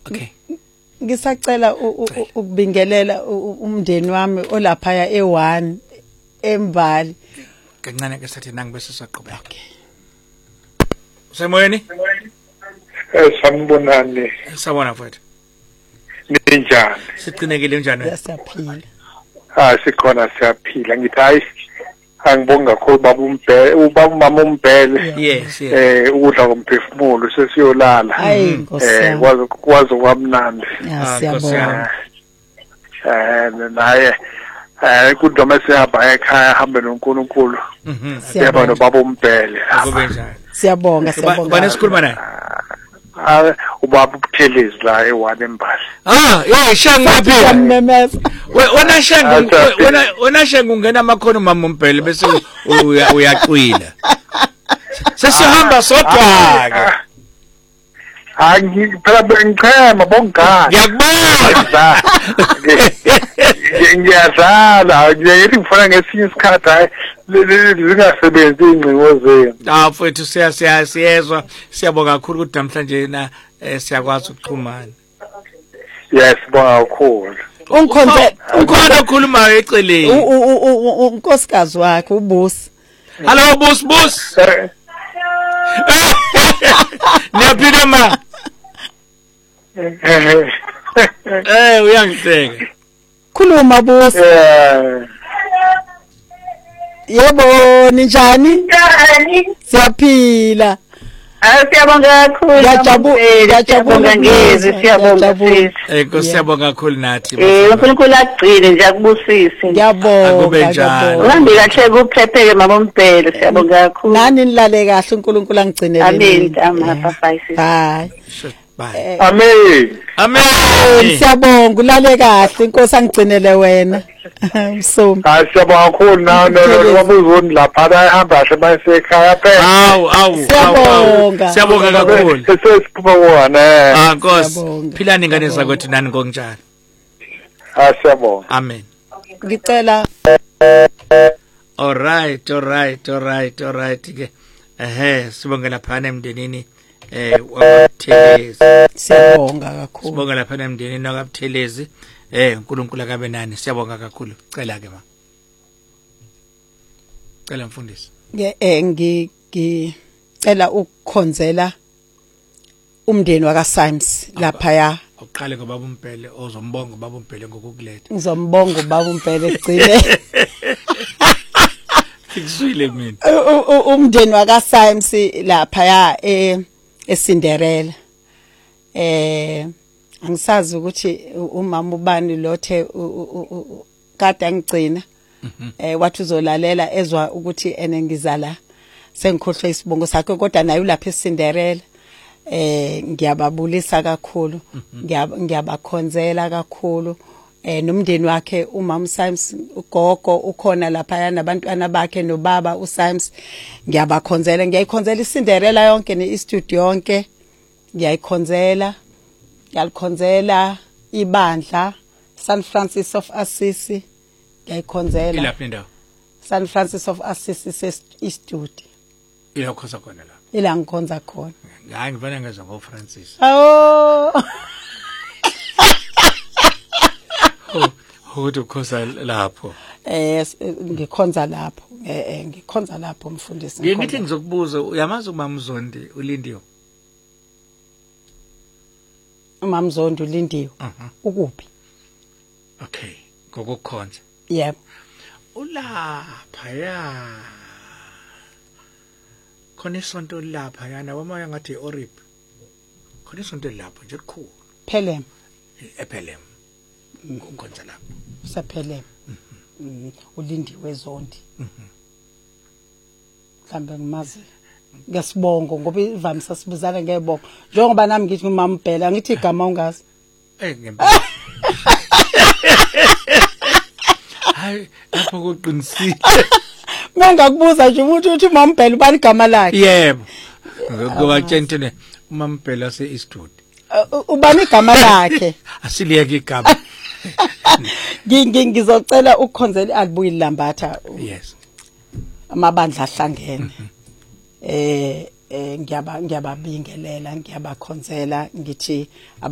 Okay. Ngisacela ukubingelela umndeni wami olaphaya e1 eMbali. Kancane ke sathi nangi bese saqhubeka. Okay. Usemoyeni? Sanibonani. Sawona mfowethu. Ninjani? Siqinekile njani? Siyaphila. Sikhona siyaphila. Ngithi hayi angibonga kakhulu ubaba mama umbhele. Yes. Ukudla komphefumulo sesiyolala. Kwazi kwamnandi. Siyabonga. Naye kudoma siyahamba ekhaya hambe noNkulunkulu. Siyaba nobaba umbhele. Akube njani? Siyabonga. Bani sikhuluma naye? Ubaba uButhelezi la e1 eMbali. Shangu ngaphela. Wena shangu ungena amakhono mama umbhele bese uyaqwila. Sesihamba sodwa ke. Phela ngichema bongani. Ngiyakubona. Ngiyazala ngiyayithi ngifuna ngesinye isikhathi hayi lingasebenzi ingcingo zenu. Mfowethu siyezwa siyabonga kakhulu ukuthi namhlanje na siyakwazi ukuxhumana. Yes, bonga kakhulu. Unkhona okhuluma eceleni. Unkosikazi wakhe uBusi. Hello Bus. Niyaphila ma. Uyangihleka. Khuluma Busi. Yebo ninjani? Siyaphila. Siyabonga kakhulu. Ngiyajabula ngeze siyabonga sisi. Siyabonga kakhulu nathi. uNkulunkulu agcine nje akubusise. Ngiyabonga. Akube njalo. Uhambe kahle kuphepheke mama umbhele siyabonga kakhulu. Nani nilale kahle uNkulunkulu angigcinele. Amen amapapa sisi. Bye. Amen. Siyabonga ulale kahle inkosi angigcinele wena. Msomi. Siyabonga kakhulu nobabuzoni lapha bayahamba sebasekhaya phela. Siyabonga kakhulu. Sesiphuma wona. Nkosi. Philani ingane zakwethu nani ngokunjalo. Siyabonga. Amen. Ngicela. All right ke. Sibonga lapha emndenini waButhelezi. Siyabonga kakhulu. Sibonga lapha emndenini waButhelezi. uNkulunkulu akabe nani. Siyabonga kakhulu. Cela ke ma. Cela mfundisi. Ngicela ukukhonzela umndeni wakaSimes lapha ya. Uqale ngobaba umbhele ozombonga ubaba umbhele ngokukuletha. Ngizombonga ubaba umbhele egcile. Ngizwile mina. Umndeni wakaSimes lapha ya eCinderella. Angisazi ukuthi umama ubani lothe kade angigcina. Wathi uzolalela ezwa ukuthi enengizala sengikhohlwe isibongo sakhe kodwa naye ulapha eCinderella. Ngiyababulisa kakhulu. Ngiyabakhonzela kakhulu. Nomndeni wakhe umama Simes ugogo ukhona lapha yana abantwana bakhe nobaba uSimes ngiyabakhonzela ngiyayikhonzela iCinderella yonke neInstitute yonke ngiyayikhonzela ngiyalikhonzela ibandla San Francis of Assisi ngiyayikhonzela ilaphi indawo San Francis of Assisi seInstitute ilakhoza khona la ila ngikhonza khona hayi ngivana ngezwa ngoFrancis Ukuthi ukhoza lapho. Ngikhonza lapho. Ngikhonza lapho mfundisi. Ngithi ngizokubuza uyamazi uMama Zondi ulindiwe? uMama Zondi ulindiwe. Ukuphi? Okay, ngokukhonza. Yebo. Ulapha ya. Khona isonto lapha yana wamaya ngathi Orip. Khona isonto lapha nje likhulu. Pelem. Epelem. Ukhonza lapha. Usaphelele. Ulindiwe Zondi. Mhlambe ngimazi. Ngesibongo ngoba ivamisa sibuzana ngebongo. Njengoba nami ngithi uMama Bhela ngithi igama ungazi. Ngempela. Hayi, lapho kuqinisile. Mengakubuza nje umuntu uMama Bhela ubani igama lakhe? Yebo. Ngoba tshentene uMama Bhela seInstitute. Ubani igama lakhe? Asiliyeke igama. Ngizocela ukukhonzela alibuye Lambatha. Yes. Amabandla ahlangene. Ngiyababingelela ngiyabakhonzela ngithi